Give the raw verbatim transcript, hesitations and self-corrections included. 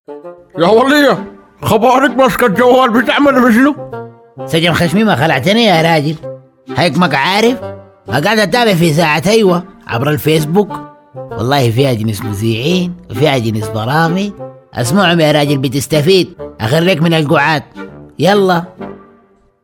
يا ولية، خبارك ماسكة الجوال بتعمل بشنو؟ سجن خشمي ما خلعتني يا راجل. هيك عارف قاعد اتابع في ساعة ايوه عبر الفيسبوك. والله فيها جنس مذيعين وفيها جنس برامج. اسمعهم يا راجل بتستفيد. اخريك من القعاد. يلا.